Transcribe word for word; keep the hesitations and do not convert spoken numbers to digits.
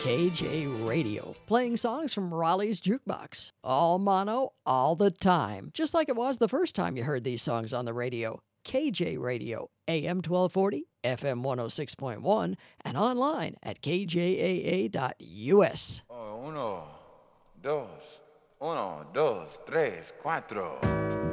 K J Radio, playing songs from Raleigh's Jukebox. All mono, all the time. Just like it was the first time you heard these songs on the radio. K J Radio, A M twelve forty, F M one oh six point one, and online at K J A A dot U S. Oh, uno, dos, uno, dos, tres, cuatro.